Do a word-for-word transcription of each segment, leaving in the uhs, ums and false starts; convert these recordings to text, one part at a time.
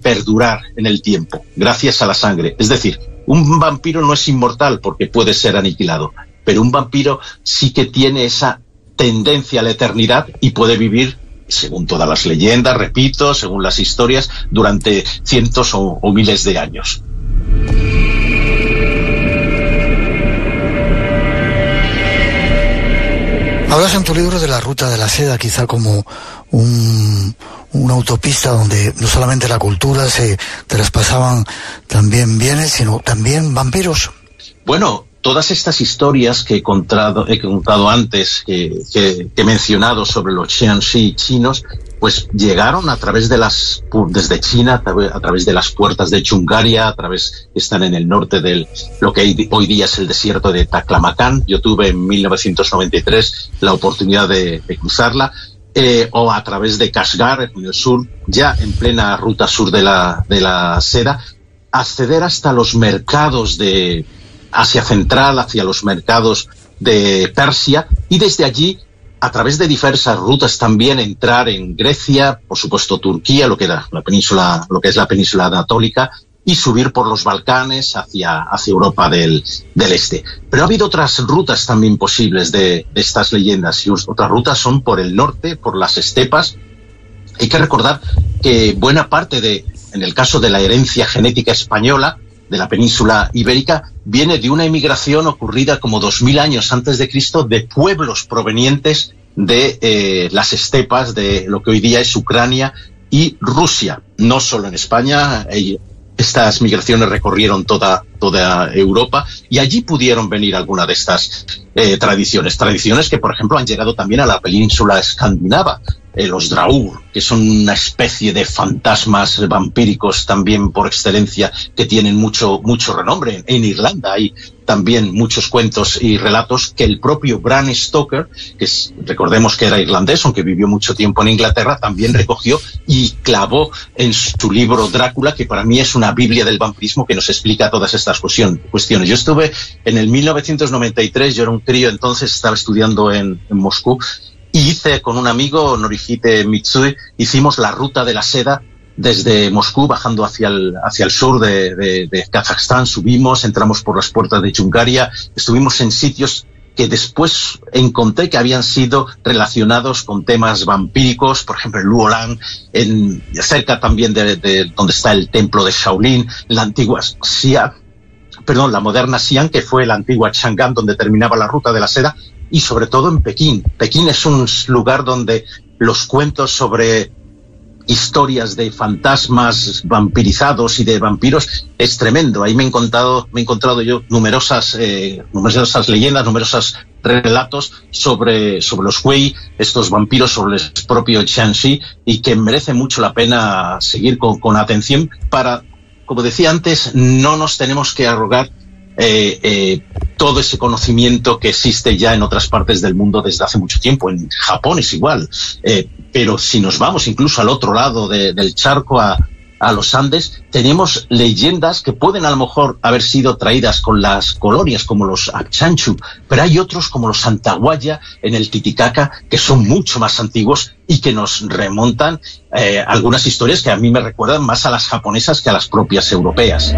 perdurar en el tiempo, gracias a la sangre. Es decir, un vampiro no es inmortal porque puede ser aniquilado, pero un vampiro sí que tiene esa tendencia a la eternidad y puede vivir, según todas las leyendas, repito, según las historias, durante cientos o, o miles de años. Hablas en tu libro de la ruta de la seda, quizá como un, una autopista donde no solamente la cultura se traspasaban también bienes, sino también vampiros. Bueno, todas estas historias que he contado, he contado antes, que, que, que he mencionado sobre los Xianxi chinos, pues llegaron a través de las, desde China, a través de las puertas de Chungaria, a través, están en el norte de lo que hoy día es el desierto de Taklamakan. Yo tuve en mil novecientos noventa y tres la oportunidad de, de cruzarla, eh, o a través de Kashgar, en el sur, ya en plena ruta sur de la, de la seda, acceder hasta los mercados de Asia Central, hacia los mercados de Persia, y desde allí, a través de diversas rutas también, entrar en Grecia, por supuesto Turquía, lo que era la península, lo que es la península anatólica, y subir por los Balcanes hacia, hacia Europa del, del Este. Pero ha habido otras rutas también posibles de, de estas leyendas, y otras rutas son por el norte, por las estepas. Hay que recordar que buena parte de, en el caso de la herencia genética española, de la península ibérica, viene de una emigración ocurrida como dos mil años antes de Cristo de pueblos provenientes de eh, las estepas de lo que hoy día es Ucrania y Rusia. No solo en España, eh, estas migraciones recorrieron toda, toda Europa, y allí pudieron venir algunas de estas eh, tradiciones. Tradiciones que, por ejemplo, han llegado también a la península escandinava. Eh, los Draur, que son una especie de fantasmas vampíricos también por excelencia, que tienen mucho, mucho renombre. En Irlanda hay también muchos cuentos y relatos que el propio Bram Stoker, que es, recordemos que era irlandés, aunque vivió mucho tiempo en Inglaterra, también recogió y clavó en su libro Drácula, que para mí es una biblia del vampirismo que nos explica todas estas cuestiones. Yo estuve en el mil novecientos noventa y tres, yo era un crío, entonces estaba estudiando en, en Moscú, y hice con un amigo, Norihite Mitsui, hicimos la ruta de la seda desde Moscú, bajando hacia el, hacia el sur de, de, de Kazajstán. Subimos, entramos por las puertas de Chungaria, estuvimos en sitios que después encontré que habían sido relacionados con temas vampíricos, por ejemplo en Luolan, en, cerca también de, de donde está el templo de Shaolin, la antigua Xi'an, perdón, la moderna Xi'an, que fue la antigua Chang'an, donde terminaba la ruta de la seda, y sobre todo en Pekín. Pekín es un lugar donde los cuentos sobre historias de fantasmas vampirizados y de vampiros es tremendo. Ahí me he encontrado, me he encontrado yo numerosas, eh, numerosas leyendas, numerosos relatos sobre, sobre los Wei, estos vampiros, sobre el propio Xianxi, y que merece mucho la pena seguir con, con atención para, como decía antes, no nos tenemos que arrogar Eh, eh, todo ese conocimiento que existe ya en otras partes del mundo desde hace mucho tiempo. En Japón es igual, eh, pero si nos vamos incluso al otro lado de, del charco, a, a los Andes, tenemos leyendas que pueden a lo mejor haber sido traídas con las colonias, como los Achanchu, pero hay otros como los Antahuaya en el Titicaca, que son mucho más antiguos y que nos remontan eh, algunas historias que a mí me recuerdan más a las japonesas que a las propias europeas.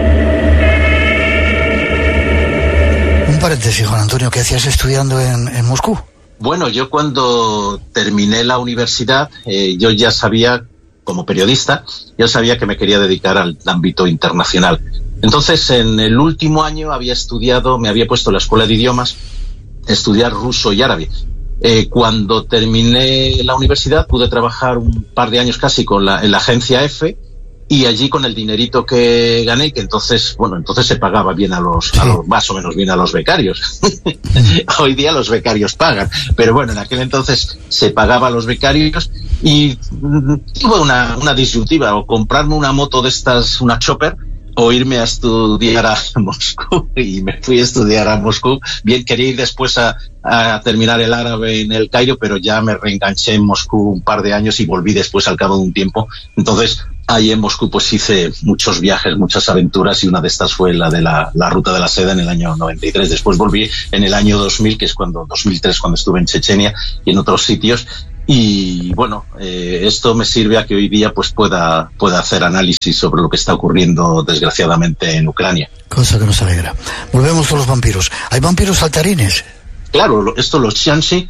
Un paréntesis, Juan Antonio, ¿qué hacías estudiando en, en Moscú? Bueno, yo cuando terminé la universidad, eh, yo ya sabía, como periodista, yo sabía que me quería dedicar al ámbito internacional. Entonces, en el último año había estudiado, me había puesto en la escuela de idiomas, estudiar ruso y árabe. Eh, cuando terminé la universidad, pude trabajar un par de años casi con la, en la agencia F, y allí con el dinerito que gané, que entonces, bueno, entonces se pagaba bien a los, sí. a los más o menos bien a los becarios. Hoy día los becarios pagan, pero bueno, en aquel entonces se pagaba a los becarios, y tuve una, una disyuntiva, o comprarme una moto de estas, una chopper, o irme a estudiar a Moscú, y me fui a estudiar a Moscú. Bien, quería ir después a, a terminar el árabe en el Cairo, pero ya me reenganché en Moscú un par de años y volví después al cabo de un tiempo. Entonces, ahí en Moscú pues hice muchos viajes, muchas aventuras, y una de estas fue la de la, la ruta de la seda en el año noventa y tres. Después volví en el año dos mil, que es cuando, dos mil tres, cuando estuve en Chechenia y en otros sitios. Y bueno, eh, esto me sirve a que hoy día pues pueda, pueda hacer análisis sobre lo que está ocurriendo desgraciadamente en Ucrania. Cosa que nos alegra. Volvemos con los vampiros. ¿Hay vampiros saltarines? Claro, esto, los Xianxi,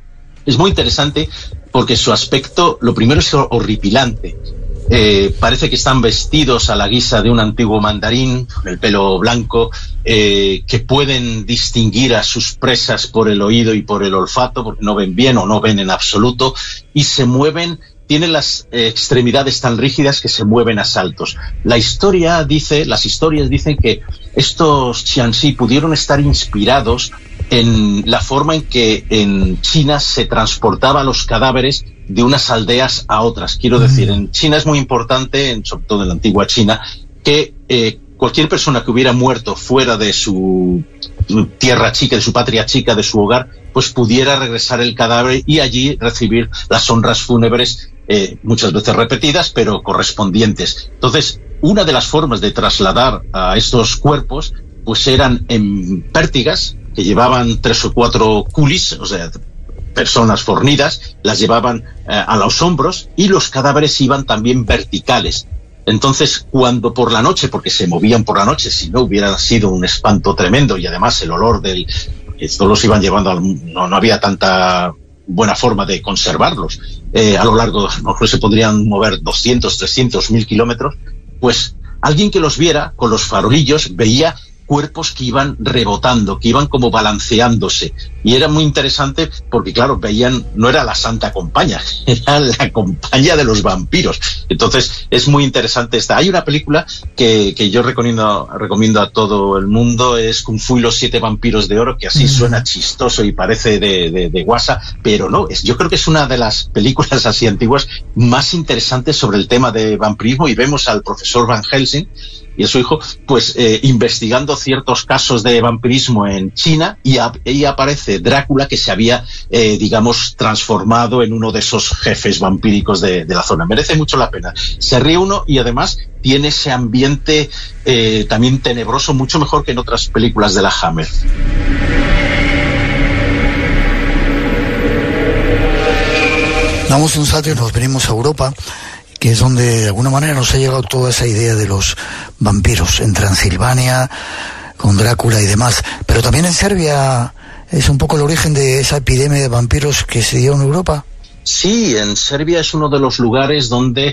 es muy interesante porque su aspecto, lo primero es horripilante. Eh, parece que están vestidos a la guisa de un antiguo mandarín, con el pelo blanco, eh, que pueden distinguir a sus presas por el oído y por el olfato, porque no ven bien o no ven en absoluto, y se mueven, tienen las eh, extremidades tan rígidas que se mueven a saltos. La historia dice, las historias dicen que estos Xianxi pudieron estar inspirados en la forma en que en China se transportaba los cadáveres de unas aldeas a otras. Quiero decir, en China es muy importante, en, sobre todo en la antigua China, que eh, cualquier persona que hubiera muerto fuera de su tierra chica, de su patria chica, de su hogar, pues pudiera regresar el cadáver y allí recibir las honras fúnebres, eh, muchas veces repetidas, pero correspondientes. Entonces, una de las formas de trasladar a estos cuerpos, pues eran en pértigas, que llevaban tres o cuatro culis, o sea, personas fornidas, las llevaban eh, a los hombros, y los cadáveres iban también verticales. Entonces, cuando por la noche, porque se movían por la noche, si no hubiera sido un espanto tremendo, y además el olor del... Estos los iban llevando, al, no, no había tanta buena forma de conservarlos. Eh, a lo largo, a lo mejor se podrían mover doscientos, trescientos, mil kilómetros, pues alguien que los viera con los farolillos veía cuerpos que iban rebotando, que iban como balanceándose, y era muy interesante porque claro, veían, no era la Santa Compañía, era la compañía de los vampiros. Entonces es muy interesante esta. Hay una película que, que yo recomiendo, recomiendo a todo el mundo, es Kung Fu y los siete vampiros de oro, que así suena chistoso y parece de, de, de guasa, pero no, es, yo creo que es una de las películas así antiguas más interesantes sobre el tema de vampirismo, y vemos al profesor Van Helsing y a su hijo, pues eh, investigando ciertos casos de vampirismo en China, y ahí aparece Drácula, que se había, eh, digamos, transformado en uno de esos jefes vampíricos de, de la zona. Merece mucho la pena. Se ríe uno y además tiene ese ambiente eh, también tenebroso, mucho mejor que en otras películas de la Hammer. Damos un salto y nos venimos a Europa, que es donde de alguna manera nos ha llegado toda esa idea de los vampiros, en Transilvania, con Drácula y demás. Pero también en Serbia es un poco el origen de esa epidemia de vampiros que se dio en Europa. Sí, en Serbia es uno de los lugares donde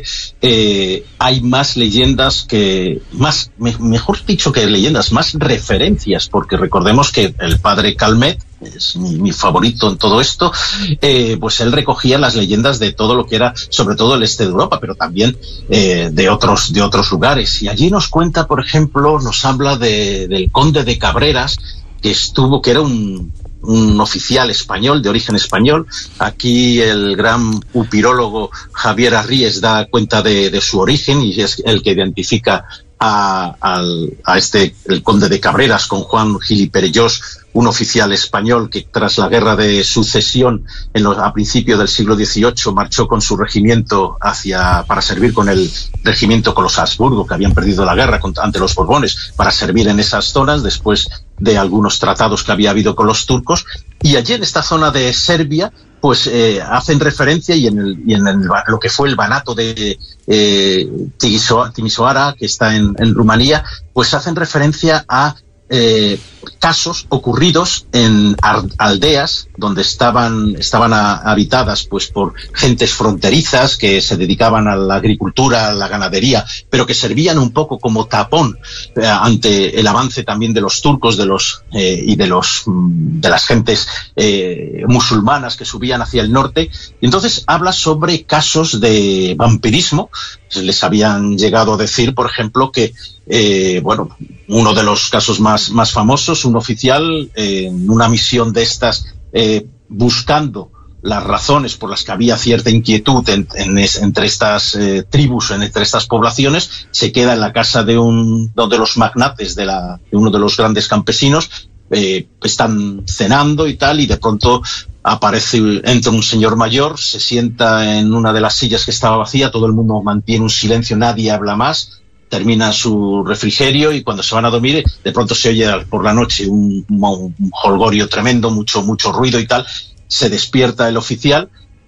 eh, hay más leyendas que, más, me, mejor dicho que leyendas, más referencias, porque recordemos que el padre Calmet, es mi, mi favorito en todo esto, eh, pues él recogía las leyendas de todo lo que era, sobre todo el este de Europa, pero también eh, de otros de otros lugares. Y allí nos cuenta, por ejemplo, nos habla de, del conde de Cabreras, que estuvo, que era un, un oficial español, de origen español. Aquí el gran upirólogo Javier Arríes da cuenta de, de su origen, y es el que identifica a, al, a este, el conde de Cabreras, con Juan Gil y Perellós, un oficial español que tras la guerra de sucesión en los, a principios del siglo dieciocho marchó con su regimiento hacia, para servir con el regimiento con los Habsburgo, que habían perdido la guerra contra, ante los Borbones, para servir en esas zonas después de algunos tratados que había habido con los turcos. Y allí en esta zona de Serbia pues eh, hacen referencia, y en, el, y en el, lo que fue el banato de eh, Timisoara, que está en, en Rumanía, pues hacen referencia a Eh, casos ocurridos en aldeas donde estaban estaban a, habitadas pues por gentes fronterizas que se dedicaban a la agricultura, a la ganadería, pero que servían un poco como tapón eh, ante el avance también de los turcos, de los eh, y de los de las gentes eh, musulmanas que subían hacia el norte. Y entonces habla sobre casos de vampirismo. Les habían llegado a decir, por ejemplo, que eh, bueno, uno de los casos más, más famosos, un oficial eh, en una misión de estas, eh, buscando las razones por las que había cierta inquietud en, en es, entre estas eh, tribus, entre estas poblaciones, se queda en la casa de un de los magnates de, la, de uno de los grandes campesinos. Eh, están cenando y tal, y de pronto aparece, entra un señor mayor, se sienta en una de las sillas que estaba vacía, todo el mundo mantiene un silencio, nadie habla más, termina su refrigerio, y cuando se van a dormir, de pronto se oye por la noche un, un, un jolgorio tremendo, mucho, mucho ruido y tal. Se despierta el oficial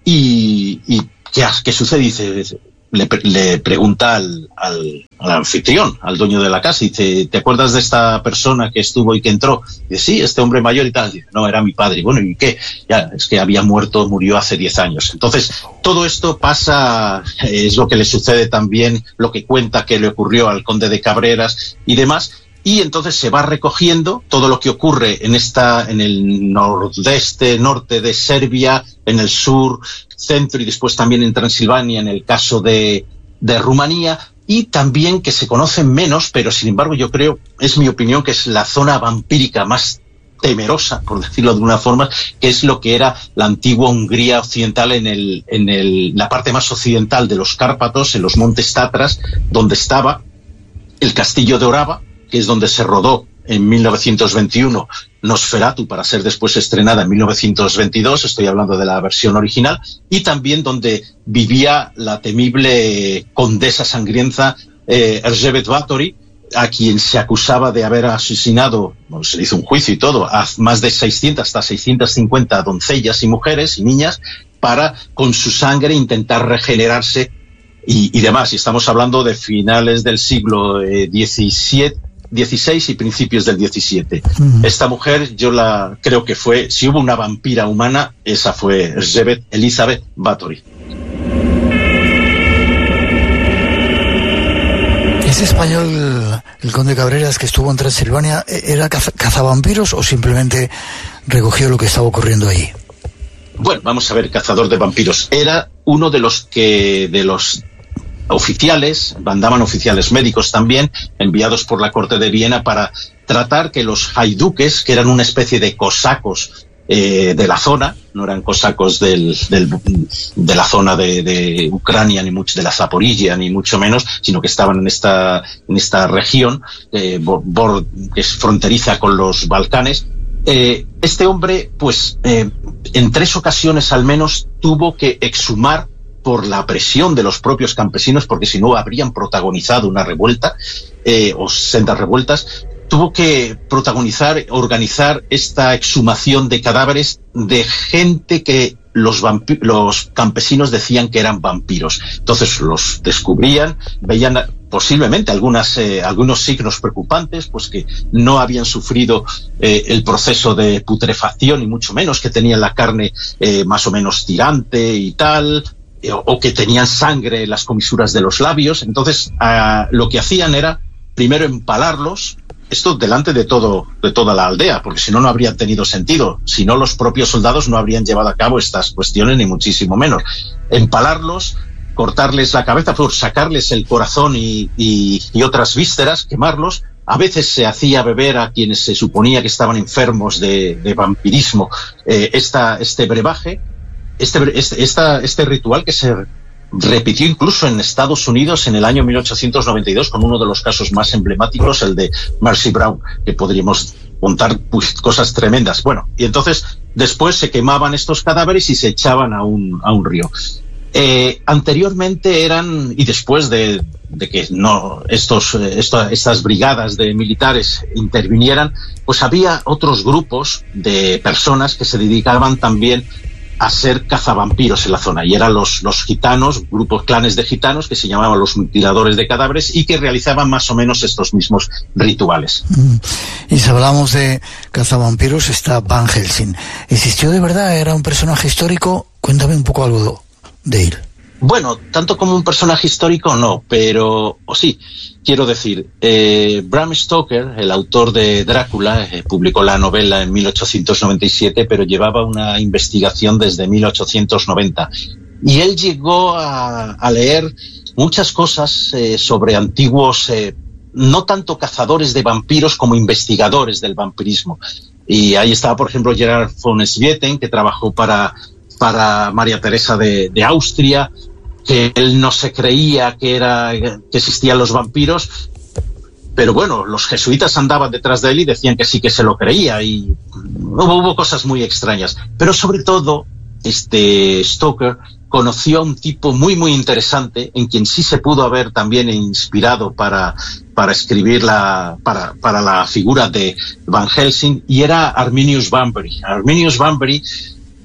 y, y ¿qué, ¿qué sucede? Dice, le, le pregunta al, al, al anfitrión, al dueño de la casa, y dice, ¿te acuerdas de esta persona que estuvo y que entró? Dice, sí, este hombre mayor y tal. Dice, no, era mi padre. Bueno, ¿y qué? Ya, es que había muerto, murió hace diez años. Entonces, todo esto pasa, es lo que le sucede también, lo que cuenta que le ocurrió al conde de Cabreras y demás. Y entonces se va recogiendo todo lo que ocurre en esta, en el nordeste, norte de Serbia, en el sur, centro y después también en Transilvania, en el caso de, de Rumanía, y también que se conocen menos, pero sin embargo yo creo, es mi opinión, que es la zona vampírica más temerosa, por decirlo de una forma, que es lo que era la antigua Hungría occidental en el, en el, la parte más occidental de los Cárpatos, en los montes Tatras, donde estaba el castillo de Orava, que es donde se rodó en mil novecientos veintiuno Nosferatu, para ser después estrenada en mil novecientos veintidós, estoy hablando de la versión original, y también donde vivía la temible condesa sangrienta eh, Erzsébet Báthory, a quien se acusaba de haber asesinado, bueno, se le hizo un juicio y todo, a más de seiscientas, hasta seiscientas cincuenta doncellas y mujeres y niñas, para con su sangre intentar regenerarse y, y demás. Y estamos hablando de finales del siglo eh, diecisiete, dieciséis y principios del diecisiete. Mm. Esta mujer, yo la creo que fue, si hubo una vampira humana, esa fue Erzsébet Elizabeth Báthory. ¿Ese español, el conde Cabreras, que estuvo en Transilvania, era caza, cazavampiros o simplemente recogió lo que estaba ocurriendo ahí? Bueno, vamos a ver, cazador de vampiros. Era uno de los que, de los oficiales, mandaban oficiales médicos también, enviados por la corte de Viena para tratar que los haiduques, que eran una especie de cosacos eh, de la zona, no eran cosacos del, del, de la zona de, de Ucrania, ni mucho de la Zaporilla, ni mucho menos, sino que estaban en esta, en esta región eh, bor, bor, que es fronteriza con los Balcanes. Eh, este hombre, pues, eh, en tres ocasiones al menos tuvo que exhumar por la presión de los propios campesinos, porque si no habrían protagonizado una revuelta eh, o sendas revueltas, tuvo que protagonizar, organizar esta exhumación de cadáveres de gente que los, vampi- los campesinos decían que eran vampiros. Entonces los descubrían, veían posiblemente algunas, eh, algunos signos preocupantes, pues que no habían sufrido eh, el proceso de putrefacción, y mucho menos que tenían la carne eh, más o menos tirante y tal, o que tenían sangre en las comisuras de los labios. Entonces uh, lo que hacían era primero empalarlos, esto delante de todo, de toda la aldea, porque si no, no habría tenido sentido. Si no, los propios soldados no habrían llevado a cabo estas cuestiones, ni muchísimo menos. Empalarlos, cortarles la cabeza, por sacarles el corazón y, y, y otras vísceras, quemarlos. A veces se hacía beber a quienes se suponía que estaban enfermos de, de vampirismo eh, esta, este brebaje. Este, este, esta, este ritual que se repitió incluso en Estados Unidos en el año mil ochocientos noventa y dos con uno de los casos más emblemáticos, el de Mercy Brown, que podríamos contar pues, cosas tremendas. Bueno, y entonces después se quemaban estos cadáveres y se echaban a un, a un río. Eh, anteriormente eran, y después de, de que no estos, esto, estas brigadas de militares intervinieran, pues había otros grupos de personas que se dedicaban también a ser cazavampiros en la zona, y eran los, los gitanos, grupos, clanes de gitanos que se llamaban los mutiladores de cadáveres y que realizaban más o menos estos mismos rituales. Mm. Y si hablamos de cazavampiros, está Van Helsing. ¿Existió de verdad? ¿Era un personaje histórico? Cuéntame un poco algo de él. Bueno, tanto como un personaje histórico no, pero o sí, quiero decir, eh, Bram Stoker, el autor de Drácula, eh, publicó la novela en mil ochocientos noventa y siete, pero llevaba una investigación desde mil ochocientos noventa. Y él llegó a, a leer muchas cosas eh, sobre antiguos, eh, no tanto cazadores de vampiros como investigadores del vampirismo. Y ahí estaba, por ejemplo, Gerard von Swieten, que trabajó para... para María Teresa de, de Austria, que él no se creía que era que existían los vampiros, pero bueno, los jesuitas andaban detrás de él y decían que sí que se lo creía, y hubo, hubo cosas muy extrañas. Pero sobre todo, este Stoker conoció a un tipo muy muy interesante, en quien sí se pudo haber también inspirado para, para escribir la, para, para la figura de Van Helsing, y era Arminius Bunbury. Arminius Bunbury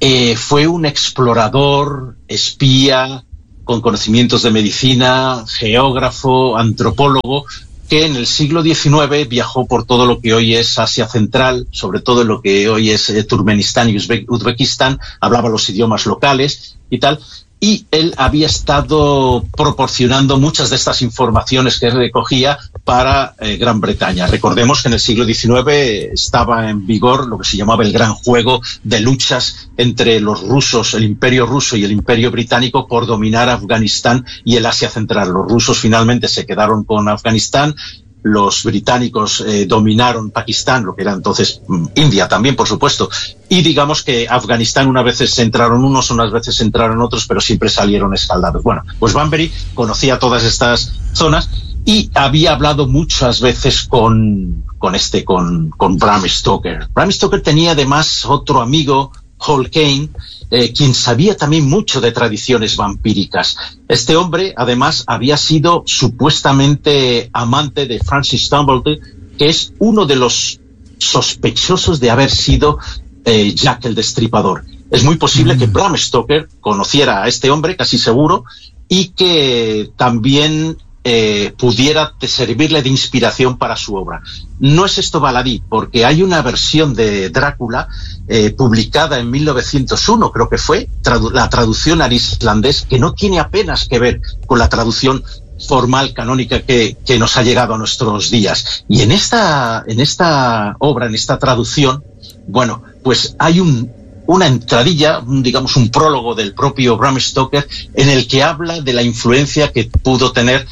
eh, fue un explorador, espía, con conocimientos de medicina, geógrafo, antropólogo, que en el siglo diecinueve viajó por todo lo que hoy es Asia Central, sobre todo en lo que hoy es eh, Turkmenistán y Uzbe- Uzbekistán, hablaba los idiomas locales y tal, y él había estado proporcionando muchas de estas informaciones que recogía para eh, Gran Bretaña. Recordemos que en el siglo diecinueve estaba en vigor lo que se llamaba el gran juego de luchas entre los rusos, el Imperio ruso y el Imperio británico por dominar Afganistán y el Asia Central. Los rusos finalmente se quedaron con Afganistán. Los británicos eh, dominaron Pakistán, lo que era entonces mm, India también, por supuesto, y digamos que Afganistán unas veces entraron unos, unas veces entraron otros, pero siempre salieron escaldados. Bueno, pues Bunbury conocía todas estas zonas y había hablado muchas veces con, con este, con, con Bram Stoker. Bram Stoker tenía además otro amigo, Hall Caine, eh, quien sabía también mucho de tradiciones vampíricas. Este hombre, además, había sido supuestamente amante de Francis Dumbledore, que es uno de los sospechosos de haber sido eh, Jack el Destripador. Es muy posible mm. que Bram Stoker conociera a este hombre, casi seguro, y que también Eh, pudiera servirle de inspiración para su obra. No es esto baladí, porque hay una versión de Drácula eh, publicada en mil novecientos uno, creo que fue, tradu- la traducción al islandés, que no tiene apenas que ver con la traducción formal, canónica, que, que nos ha llegado a nuestros días. Y en esta, en esta obra, en esta traducción, bueno, pues hay un una entradilla, un, digamos un prólogo del propio Bram Stoker en el que habla de la influencia que pudo tener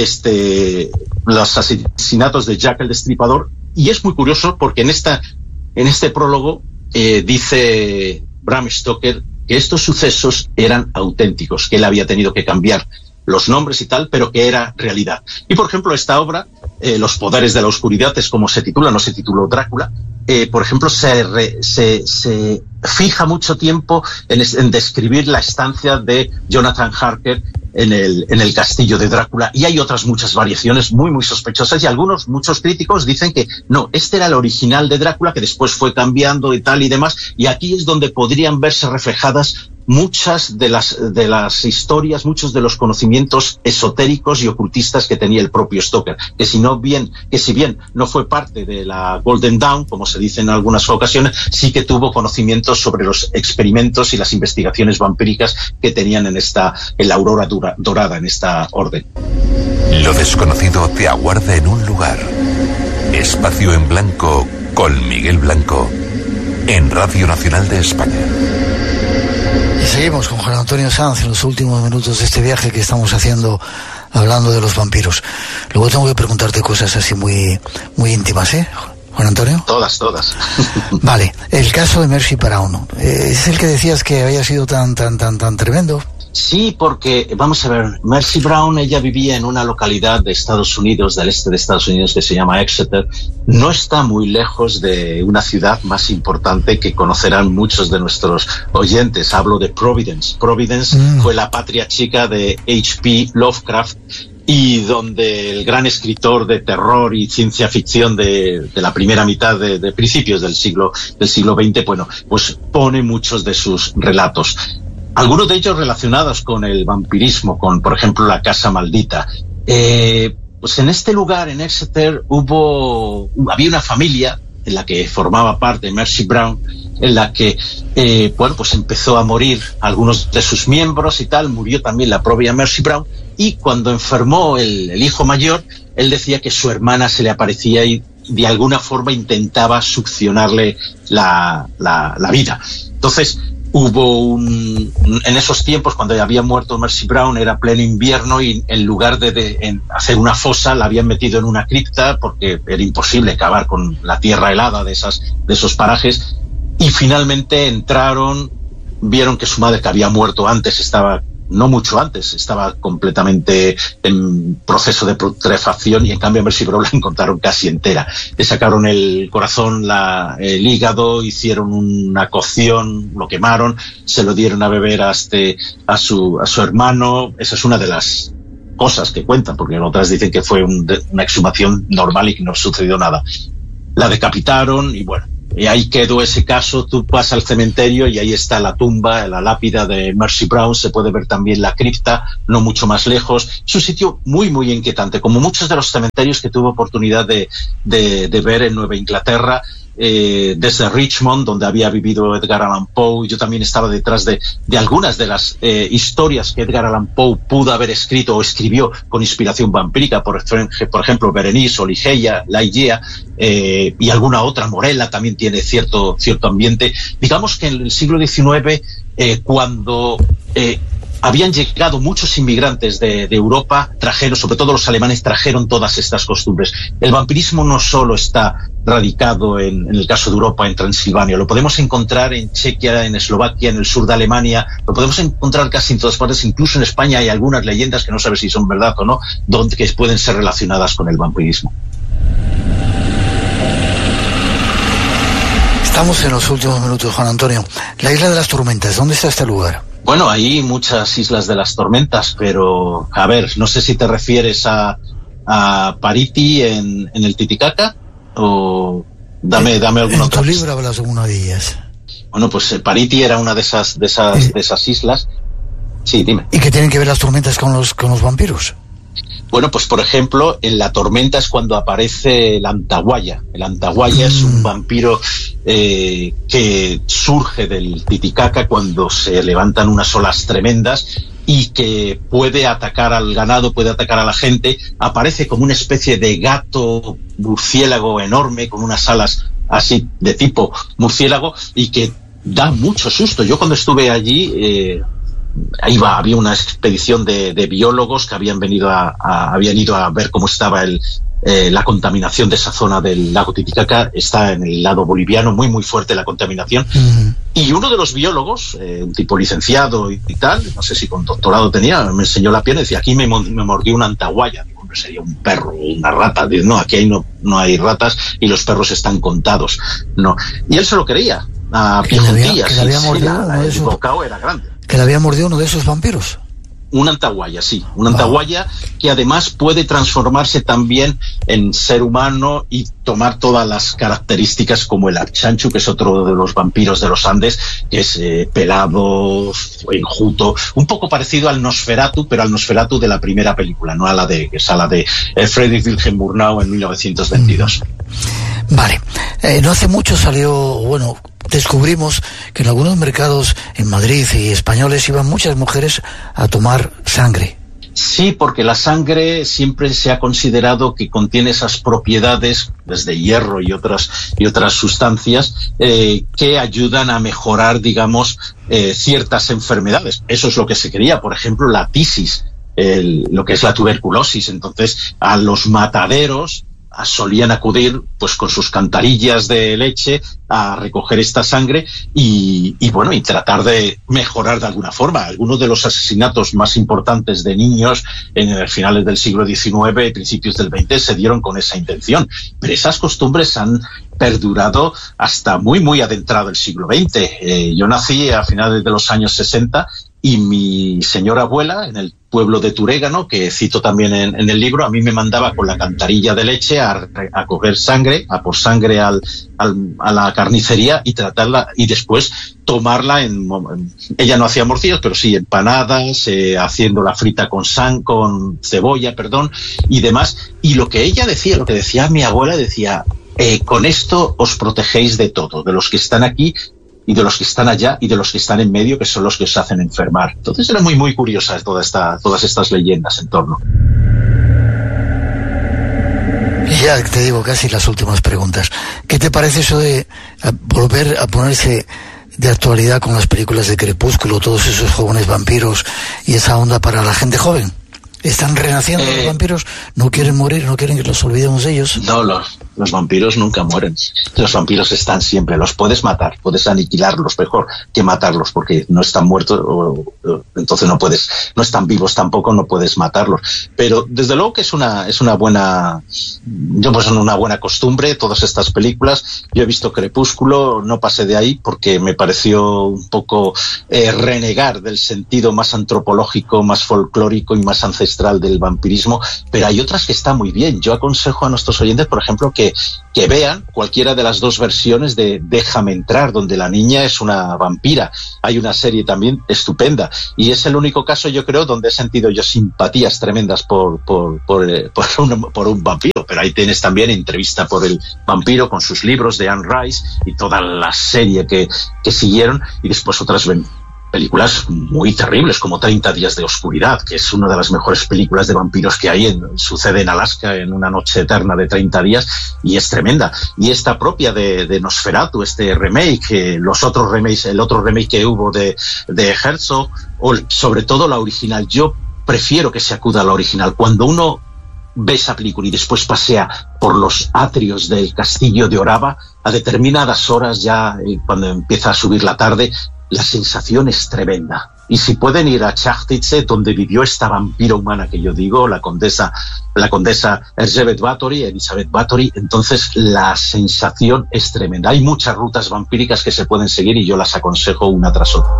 este los asesinatos de Jack el Destripador, y es muy curioso porque en esta en este prólogo eh, dice Bram Stoker que estos sucesos eran auténticos, que él había tenido que cambiar los nombres y tal, pero que era realidad. Y por ejemplo esta obra, eh, Los poderes de la oscuridad, es como se titula, no se tituló Drácula, eh, por ejemplo se, re, se, se fija mucho tiempo en, en describir la estancia de Jonathan Harker en el, en el castillo de Drácula, y hay otras muchas variaciones muy muy sospechosas, y algunos, muchos críticos dicen que no, este era el original de Drácula, que después fue cambiando y tal y demás, y aquí es donde podrían verse reflejadas muchas de las de las historias, muchos de los conocimientos esotéricos y ocultistas que tenía el propio Stoker, que si no bien, que si bien no fue parte de la Golden Dawn, como se dice en algunas ocasiones, sí que tuvo conocimientos sobre los experimentos y las investigaciones vampíricas que tenían en esta, en la aurora dura, dorada, en esta orden. Lo desconocido te aguarda en un lugar. Espacio en Blanco con Miguel Blanco en Radio Nacional de España. Y seguimos con Juan Antonio Sanz en los últimos minutos de este viaje que estamos haciendo hablando de los vampiros. Luego tengo que preguntarte cosas así muy, muy íntimas, ¿eh, Juan Antonio? Todas, todas. Vale, el caso de Mercy Brown, ¿es el que decías que había sido tan, tan, tan, tan tremendo? Sí, porque, vamos a ver, Mercy Brown, ella vivía en una localidad de Estados Unidos, del este de Estados Unidos, que se llama Exeter. No está muy lejos de una ciudad más importante que conocerán muchos de nuestros oyentes. Hablo de Providence. Providence mm. fue la patria chica de H P Lovecraft, y donde el gran escritor de terror y ciencia ficción de, de la primera mitad de, de principios del siglo, del siglo veinte, bueno, pues pone muchos de sus relatos. Algunos de ellos relacionados con el vampirismo, con, por ejemplo, la Casa Maldita. Eh, pues en este lugar, en Exeter, hubo, había una familia en la que formaba parte Mercy Brown, en la que, eh, bueno, pues empezó a morir algunos de sus miembros y tal, murió también la propia Mercy Brown, y cuando enfermó el, el hijo mayor, él decía que su hermana se le aparecía y de alguna forma intentaba succionarle la, la, la vida. Entonces, hubo un, en esos tiempos, cuando había muerto Mercy Brown, era pleno invierno, y en lugar de, de en hacer una fosa, la habían metido en una cripta, porque era imposible cavar con la tierra helada de esas, de esos parajes, y finalmente entraron, vieron que su madre, que había muerto antes, estaba, no mucho antes, estaba completamente en proceso de putrefacción, y en cambio a Mercy Brown la encontraron casi entera. Le sacaron el corazón, la, el hígado, hicieron una cocción, lo quemaron, se lo dieron a beber a, este, a, su, a su hermano. Esa es una de las cosas que cuentan, porque otras dicen que fue un, una exhumación normal y que no sucedió nada. La decapitaron y bueno, Y ahí quedó ese caso. Tú vas al cementerio y ahí está la tumba, la lápida de Mercy Brown, se puede ver también la cripta, no mucho más lejos. Es un sitio muy, muy inquietante, como muchos de los cementerios que tuve oportunidad de, de, de ver en Nueva Inglaterra. Eh, desde Richmond, donde había vivido Edgar Allan Poe. Yo también estaba detrás de, de algunas de las eh, historias que Edgar Allan Poe pudo haber escrito o escribió con inspiración vampírica, por, por ejemplo Berenice o Ligeia, La Igea, eh, y alguna otra. Morella también tiene cierto, cierto ambiente. Digamos que en el siglo diecinueve, eh, cuando eh, habían llegado muchos inmigrantes de, de Europa, trajeron, sobre todo los alemanes, trajeron todas estas costumbres. El vampirismo no solo está radicado en, en el caso de Europa, en Transilvania, lo podemos encontrar en Chequia, en Eslovaquia, en el sur de Alemania, lo podemos encontrar casi en todas partes, incluso en España hay algunas leyendas que no sabes si son verdad o no, donde que pueden ser relacionadas con el vampirismo. Estamos en los últimos minutos, Juan Antonio. La Isla de las Tormentas, ¿dónde está este lugar? Bueno, hay muchas islas de las tormentas, pero a ver, no sé si te refieres a, a Pariti en, en el Titicaca o dame, dame alguna otra. En tu libro hablas de una de ellas. Bueno, pues eh, Pariti era una de esas, de esas, de esas islas. Sí, dime. ¿Y qué tienen que ver las tormentas con los, con los vampiros? Bueno, pues por ejemplo, en la tormenta es cuando aparece el Antahuaya. El Antahuaya mm. es un vampiro eh, que surge del Titicaca cuando se levantan unas olas tremendas y que puede atacar al ganado, puede atacar a la gente. Aparece como una especie de gato murciélago enorme con unas alas así de tipo murciélago y que da mucho susto. Yo cuando estuve allí... Eh, Ahí va, había una expedición de, de biólogos que habían venido a, a habían ido a ver cómo estaba el, eh, la contaminación de esa zona del lago Titicaca. Está en el lado boliviano, muy muy fuerte la contaminación. Uh-huh. Y uno de los biólogos, eh, un tipo licenciado y, y tal, no sé si con doctorado tenía, me enseñó la piel y decía, aquí me, me mordió una antahuaya. Digo, hombre, sería un perro, una rata. Digo, no, aquí hay no, no hay ratas y los perros están contados. No. Y él se lo creía. A que le había, que le había mordido sí, la, el bocado era grande. Que le había mordido uno de esos vampiros. Un antahuaya, sí. Un antahuaya wow. que además puede transformarse también en ser humano y tomar todas las características como el Archanchu, que es otro de los vampiros de los Andes, que es eh, pelado, enjuto, un poco parecido al Nosferatu, pero al Nosferatu de la primera película, no a la de, que es a la de eh, Friedrich Wilhelm Murnau en mil novecientos veintidós. Mm. Vale. Eh, no hace mucho salió, bueno... descubrimos que en algunos mercados en Madrid y españoles iban muchas mujeres a tomar sangre. Sí, porque la sangre siempre se ha considerado que contiene esas propiedades, desde hierro y otras y otras sustancias, eh, que ayudan a mejorar, digamos, eh, ciertas enfermedades. Eso es lo que se creía, por ejemplo, la tisis, el, lo que es la tuberculosis. Entonces, a los mataderos solían acudir pues con sus cantarillas de leche a recoger esta sangre y, y bueno, y tratar de mejorar de alguna forma. Algunos de los asesinatos más importantes de niños en el finales del siglo diecinueve y principios del veinte se dieron con esa intención, pero esas costumbres han perdurado hasta muy muy adentrado el siglo veinte. Eh, yo nací a finales de los años sesenta y mi señora abuela, en el pueblo de Turégano, que cito también en, en el libro, a mí me mandaba con la cantarilla de leche a, a coger sangre, a por sangre al, al, a la carnicería y tratarla, y después tomarla en... Ella no hacía morcillas, pero sí empanadas, eh, haciéndola frita con san, con cebolla, perdón, y demás. Y lo que ella decía, lo que decía mi abuela, decía, eh, con esto os protegéis de todo, de los que están aquí y de los que están allá y de los que están en medio, que son los que os hacen enfermar. Entonces era muy muy curiosa toda esta, todas estas leyendas en torno. Ya te digo casi las últimas preguntas. ¿Qué te parece eso de volver a ponerse de actualidad con las películas de Crepúsculo, todos esos jóvenes vampiros y esa onda para la gente joven? ¿Están renaciendo eh, los vampiros? ¿No quieren morir? ¿No quieren que los olvidemos de ellos? No, los, los vampiros nunca mueren. Los vampiros están siempre. Los puedes matar, puedes aniquilarlos, mejor que matarlos, porque no están muertos, o, o, entonces no puedes, no están vivos tampoco, no puedes matarlos. Pero desde luego que es una, es una buena, yo pues una buena costumbre, todas estas películas. Yo he visto Crepúsculo, no pasé de ahí porque me pareció un poco eh, renegar del sentido más antropológico, más folclórico y más ancestral del vampirismo, pero hay otras que están muy bien. Yo aconsejo a nuestros oyentes, por ejemplo, que que, que vean cualquiera de las dos versiones de Déjame entrar, donde la niña es una vampira. Hay una serie también estupenda, y es el único caso, yo creo, donde he sentido yo simpatías tremendas por, por, por, eh, por, un, por un vampiro. Pero ahí tienes también Entrevista por el vampiro, con sus libros de Anne Rice y toda la serie que, que siguieron, y después otras ven películas muy terribles como treinta días de oscuridad, que es una de las mejores películas de vampiros que hay. En, sucede en Alaska en una noche eterna de treinta días y es tremenda. Y esta propia de, de Nosferatu, este remake, eh, los otros remakes, el otro remake que hubo de, de Herzog, o sobre todo la original. Yo prefiero que se acuda a la original. Cuando uno ve esa película y después pasea por los atrios del castillo de Orava, a determinadas horas ya, eh, cuando empieza a subir la tarde, la sensación es tremenda. Y si pueden ir a Chachtice, donde vivió esta vampira humana que yo digo, la condesa, la condesa Elizabeth Bathory, Elizabeth Bathory, entonces la sensación es tremenda. Hay muchas rutas vampíricas que se pueden seguir y yo las aconsejo una tras otra.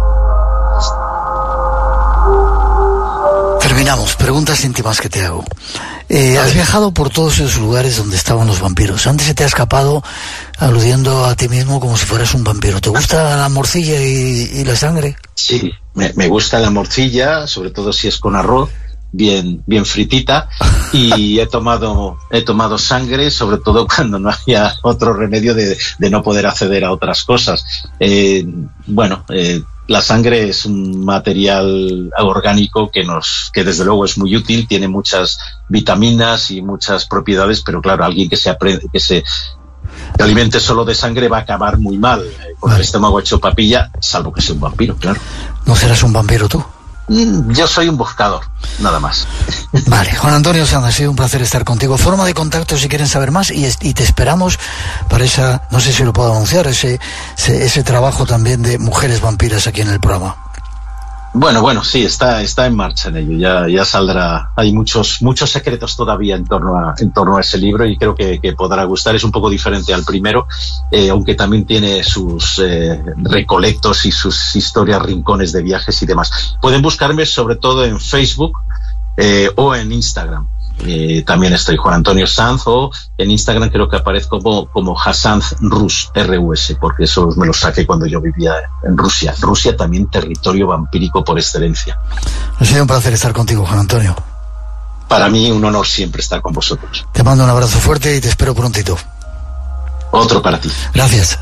Terminamos. Preguntas íntimas que te hago. Eh, has viajado por todos esos lugares donde estaban los vampiros. Antes se te ha escapado aludiendo a ti mismo como si fueras un vampiro. ¿Te gusta la morcilla y, y la sangre? Sí, me, me gusta la morcilla, sobre todo si es con arroz, bien, bien fritita, y he tomado, he tomado sangre, sobre todo cuando no había otro remedio de, de no poder acceder a otras cosas. Eh, bueno, eh, la sangre es un material orgánico que nos, que desde luego es muy útil, tiene muchas vitaminas y muchas propiedades, pero claro, alguien que se aprende, que se que alimente solo de sangre va a acabar muy mal, eh, con vale. el estómago hecho papilla, salvo que sea un vampiro, claro. ¿No serás un vampiro tú? Yo soy un buscador, nada más. Vale, Juan Antonio Sanz, ha sido un placer estar contigo. Forma de contacto si quieren saber más, y, y te esperamos para esa, no sé si lo puedo anunciar, ese, ese, ese trabajo también de Mujeres Vampiras aquí en el programa. Bueno, bueno, sí, está, está en marcha en ello, ya, ya saldrá. Hay muchos, muchos secretos todavía en torno a, en torno a ese libro, y creo que, que podrá gustar. Es un poco diferente al primero, eh, aunque también tiene sus eh, recolectos y sus historias, rincones de viajes y demás. Pueden buscarme sobre todo en Facebook eh, o en Instagram. Eh, también estoy Juan Antonio Sanz, o en Instagram creo que aparezco como, como Hasanz Rus, R U S, porque eso me lo saqué cuando yo vivía en Rusia. Rusia también territorio vampírico por excelencia. Ha sido un placer estar contigo, Juan Antonio. Para mí un honor siempre estar con vosotros. Te mando un abrazo fuerte y te espero prontito. Otro para ti. Gracias.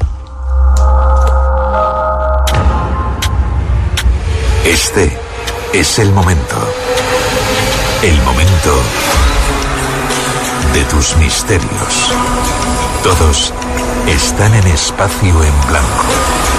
Este es el momento. El momento de tus misterios. Todos están en Espacio en Blanco.